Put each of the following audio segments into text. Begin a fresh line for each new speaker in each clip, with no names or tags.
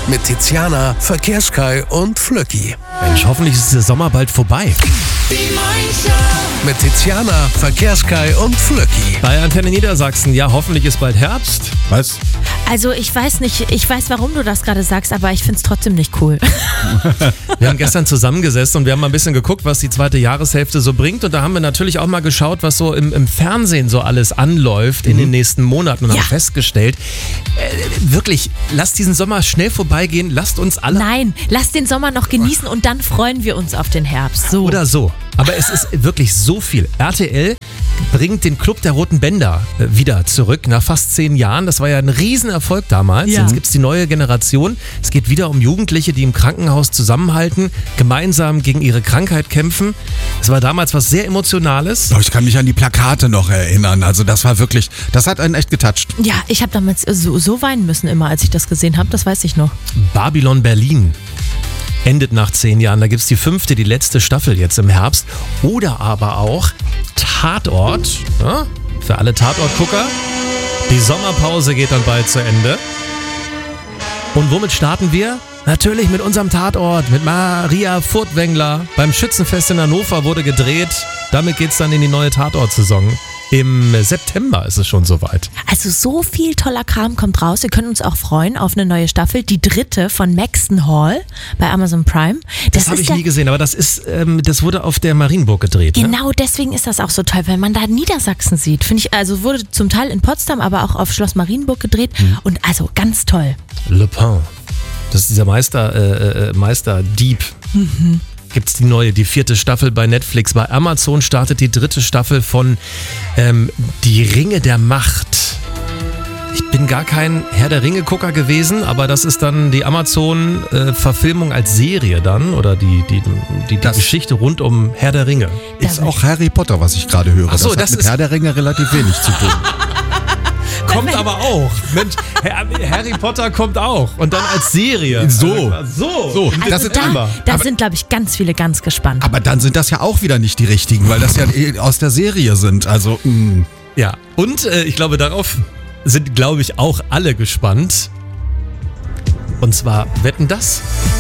Mit Tiziana, Verkehrskai und Flöcki.
Mensch, hoffentlich ist der Sommer bald vorbei.
Die Mein Show. Mit Tiziana, Verkehrskai und Flöcki.
Bei Antenne Niedersachsen, ja, hoffentlich ist bald Herbst.
Was?
Also ich weiß nicht, warum du das gerade sagst, aber ich finde es trotzdem nicht cool.
Wir haben gestern zusammengesessen und wir haben mal ein bisschen geguckt, was die zweite Jahreshälfte so bringt. Und da haben wir natürlich auch mal geschaut, was so im Fernsehen so alles anläuft in den nächsten Monaten. Und haben festgestellt, wirklich, lasst diesen Sommer schnell vorbeigehen, lasst uns alle...
Nein, lass den Sommer noch genießen und dann freuen wir uns auf den Herbst. So.
Oder so. Aber es ist wirklich so viel. RTL bringt den Club der Roten Bänder wieder zurück nach fast 10 Jahren. Das war ja ein Riesenerfolg damals. Ja. Jetzt gibt es die neue Generation. Es geht wieder um Jugendliche, die im Krankenhaus zusammenhalten, gemeinsam gegen ihre Krankheit kämpfen. Es war damals was sehr Emotionales.
Ich kann mich an die Plakate noch erinnern. Also das war wirklich, das hat einen echt getoucht.
Ja, ich habe damals so weinen müssen immer, als ich das gesehen habe. Das weiß ich noch.
Babylon Berlin endet nach 10 Jahren. Da gibt es die 5., die letzte Staffel jetzt im Herbst. Oder aber auch Tatort. Ja, für alle Tatortgucker. Die Sommerpause geht dann bald zu Ende. Und womit starten wir? Natürlich mit unserem Tatort, mit Maria Furtwängler. Beim Schützenfest in Hannover wurde gedreht. Damit geht es dann in die neue Tatort-Saison. Im September ist es schon soweit.
Also so viel toller Kram kommt raus. Wir können uns auch freuen auf eine neue Staffel. Die 3. von Maxton Hall bei Amazon Prime.
Das habe ich nie gesehen, aber das wurde auf der Marienburg gedreht.
Genau,
ne?
Deswegen ist das auch so toll, weil man da Niedersachsen sieht. Finde ich, also wurde zum Teil in Potsdam, aber auch auf Schloss Marienburg gedreht. Und also ganz toll.
Le Pen. Das ist dieser Meisterdieb. Gibt es die 4. Staffel bei Netflix. Bei Amazon startet die 3. Staffel von Die Ringe der Macht. Ich bin gar kein Herr der Ringe-Gucker gewesen, aber das ist dann die Amazon-Verfilmung als Serie dann oder die Geschichte rund um Herr der Ringe.
Ist auch Harry Potter, was ich gerade höre.
Ach so,
das hat mit Herr der Ringe relativ wenig zu tun.
Kommt aber auch. Mensch, Harry Potter kommt auch. Und dann als Serie.
So.
Also da sind, glaube ich, ganz viele ganz gespannt.
Aber dann sind das ja auch wieder nicht die richtigen, weil das ja aus der Serie sind. Also,
ja. Und ich glaube, darauf sind, glaube ich, auch alle gespannt. Und zwar, wetten das?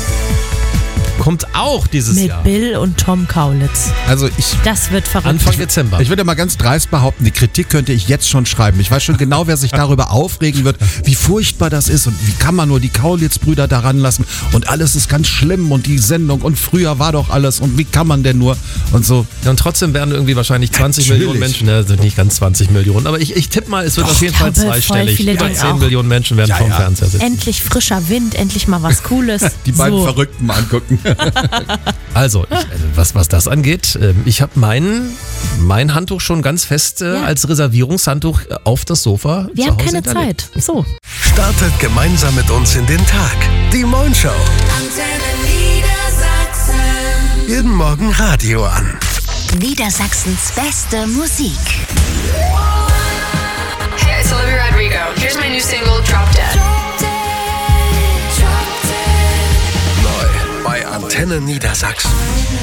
Kommt auch dieses Jahr.
Mit Bill und Tom Kaulitz.
Also
das wird verrückt.
Anfang Dezember.
Ich würde mal ganz dreist behaupten, die Kritik könnte ich jetzt schon schreiben. Ich weiß schon genau, wer sich darüber aufregen wird, wie furchtbar das ist und wie kann man nur die Kaulitz-Brüder daran lassen und alles ist ganz schlimm und die Sendung und früher war doch alles und wie kann man denn nur und so.
Ja, und trotzdem werden irgendwie wahrscheinlich 20 Millionen Menschen, ne, sind nicht ganz 20 Millionen, aber ich tippe mal, es wird auf jeden Fall zweistellig. Über 10 Millionen Menschen werden vom Fernseher sitzen.
Endlich frischer Wind, endlich mal was Cooles.
Die beiden Verrückten mal angucken.
Also, was das angeht, ich habe mein Handtuch schon ganz fest als Reservierungshandtuch auf das Sofa.
Wir haben keine Zeit. So.
Startet gemeinsam mit uns in den Tag. Die Mein Show.
Antenne Niedersachsen.
Jeden Morgen Radio an.
Niedersachsens beste Musik.
Hey, it's Olivia Rodrigo. Here's my new single, Drop Dead.
Neu bei Antenne Niedersachsen.